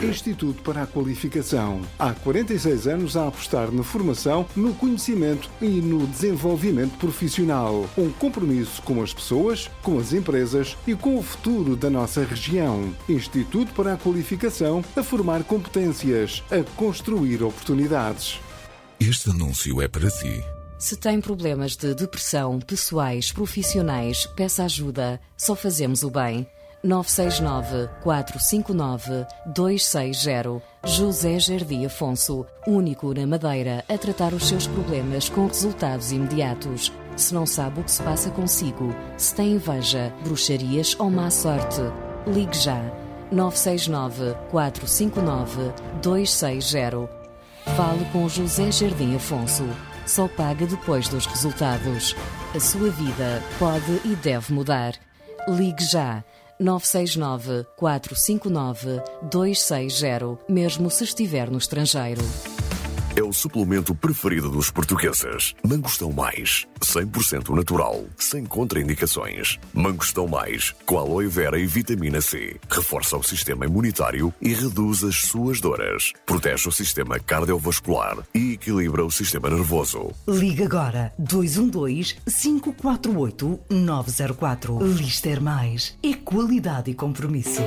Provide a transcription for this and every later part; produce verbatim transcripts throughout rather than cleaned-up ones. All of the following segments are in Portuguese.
Instituto para a Qualificação. Há quarenta e seis anos a apostar na formação, no conhecimento e no desenvolvimento profissional. Um compromisso com as pessoas, com as empresas e com o futuro da nossa região. Instituto para a Qualificação, a formar competências, a construir oportunidades. Este anúncio é para si. Se tem problemas de depressão, pessoais, profissionais, peça ajuda. Só fazemos o bem. nove seis nove, quatro cinco nove, dois seis zero. José Jardim Afonso, único na Madeira a tratar os seus problemas com resultados imediatos. Se não sabe o que se passa consigo, se tem inveja, bruxarias ou má sorte, ligue já. nove seis nove, quatro cinco nove, dois seis zero. Fale com José Jardim Afonso. Só paga depois dos resultados. A sua vida pode e deve mudar. Ligue já. nove seis nove, quatro cinco nove, dois seis zero, mesmo se estiver no estrangeiro. É o suplemento preferido dos portugueses. Mangostão Mais, cem por cento natural, sem contraindicações. Mangostão Mais, com aloe vera e vitamina C. Reforça o sistema imunitário e reduz as suas dores. Protege o sistema cardiovascular e equilibra o sistema nervoso. Liga agora dois um dois, cinco quatro oito, nove zero quatro. Lister Mais. É qualidade e compromisso.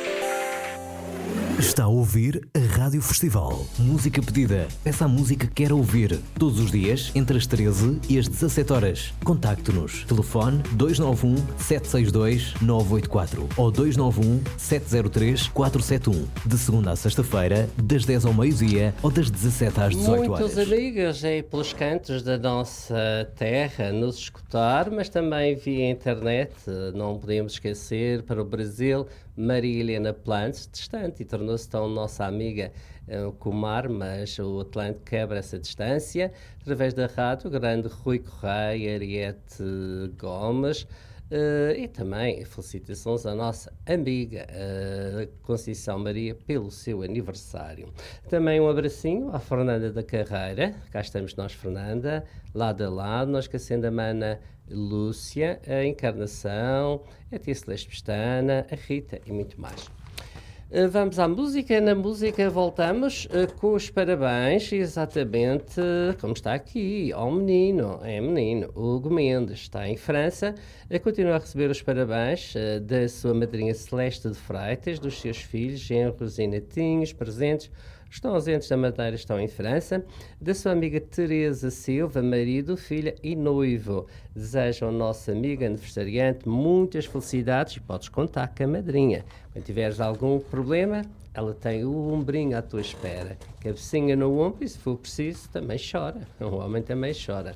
Está a ouvir a Rádio Festival. Música pedida. Peça a música que quer ouvir. Todos os dias, entre as treze e as dezassete horas. Contacte-nos. Telefone dois nove um, sete seis dois, nove oito quatro ou dois nove um, sete zero três, quatro sete um. De segunda a sexta-feira, das dez ao meio-dia ou das dezassete às dezoito horas. Muitos amigos aí pelos cantos da nossa terra nos escutar, mas também via internet. Não podemos esquecer, para o Brasil, Maria Helena Plantes, distante, e tornou-se tão nossa amiga uh, como o mar, mas o Atlântico quebra essa distância. Através da rádio, o grande Rui Correia, Ariete Gomes, uh, e também felicitações à nossa amiga uh, Conceição Maria pelo seu aniversário. Também um abracinho à Fernanda da Carreira, cá estamos nós, Fernanda, lado a lado, não esquecendo a mana Lúcia, a Encarnação, a Tia Celeste Pestana, a Rita e muito mais. Uh, vamos à música. Na música voltamos uh, com os parabéns, exatamente uh, como está aqui, ao menino, é menino, Hugo Mendes, está em França, uh, continua a receber os parabéns uh, da sua madrinha Celeste de Freitas, dos seus filhos, genros e netinhos presentes. Estão ausentes da Madeira, estão em França. Da sua amiga Teresa Silva, marido, filha e noivo. Desejam ao nosso amigo aniversariante muitas felicidades e podes contar com a madrinha. Quando tiveres algum problema, ela tem o ombrinho à tua espera. Cabecinha no ombro e, se for preciso, também chora. Um homem também chora.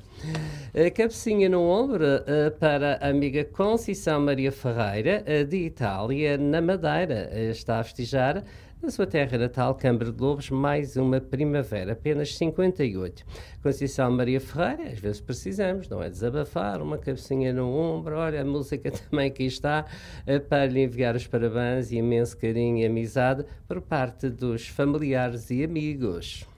A cabecinha no ombro uh, para a amiga Conceição Maria Ferreira, uh, de Itália, na Madeira. Uh, está a festejar na sua terra natal, Câmara de Lobos, mais uma primavera, apenas cinquenta e oito. Conceição Maria Ferreira, às vezes precisamos, não é desabafar, uma cabecinha no ombro, olha, a música também aqui está, para lhe enviar os parabéns e imenso carinho e amizade por parte dos familiares e amigos.